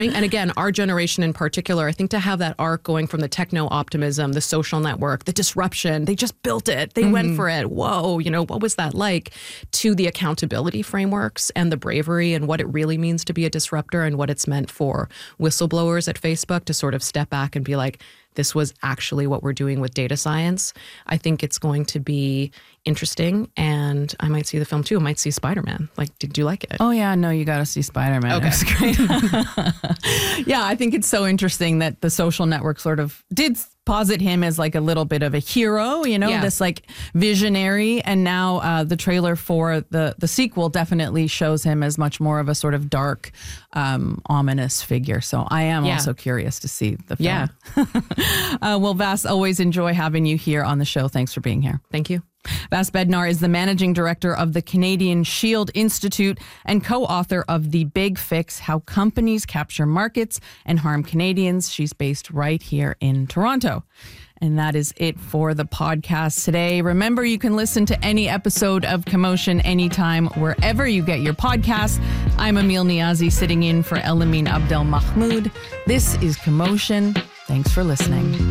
And again, our generation in particular, I think to have that arc going from the techno-optimism, the social network, the disruption, they just built it, they went for it, whoa, what was that like, to the accountability frameworks and the bravery and what it really means to be a disruptor and what it's meant for whistleblowers at Facebook to sort of step back and be like, this was actually what we're doing with data science. I think it's going to be interesting, and I might see the film too. I might see Spider-Man. Did you like it? Oh yeah, no, you got to see Spider-Man. Okay. It's great. Yeah, I think it's so interesting that the social network sort of did posit him as like a little bit of a hero, this like visionary. And now the trailer for the sequel definitely shows him as much more of a sort of dark, ominous figure. So I am also curious to see the film. Yeah. Well, Vas, always enjoy having you here on the show. Thanks for being here. Thank you. Vas Bednar is the managing director of the Canadian Shield Institute and co-author of The Big Fix, How Companies Capture Markets and Harm Canadians. She's based right here in Toronto. And that is it for the podcast today. Remember, you can listen to any episode of Commotion anytime, wherever you get your podcasts. I'm Emil Niazi, sitting in for Elamine Abdel Mahmoud. This is Commotion. Thanks for listening.